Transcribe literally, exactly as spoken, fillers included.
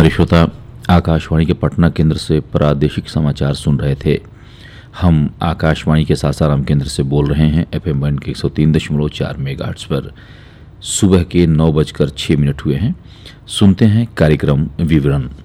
हमारे श्रोता आकाशवाणी के पटना केंद्र से प्रादेशिक समाचार सुन रहे थे। हम आकाशवाणी के सासाराम केंद्र से बोल रहे हैं एफएम बैंड के एक सौ तीन दशमलव चार मेगाहर्ट्ज पर। सुबह के नौ बजकर छः मिनट हुए हैं। सुनते हैं कार्यक्रम विवरण।